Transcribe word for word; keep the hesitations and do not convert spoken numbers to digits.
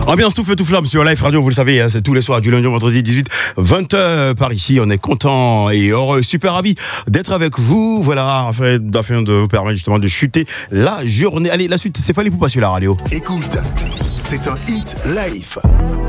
Ambiance tout feu tout flamme sur Live Radio, vous le savez, hein, c'est tous les soirs du lundi au vendredi dix-huit vingt heures par ici. On est content et heureux, super ravi d'être avec vous. Voilà, afin, afin de vous permettre justement de chuter la journée. Allez, la suite, c'est Fali Poupa sur la radio. Écoute, c'est un hit live.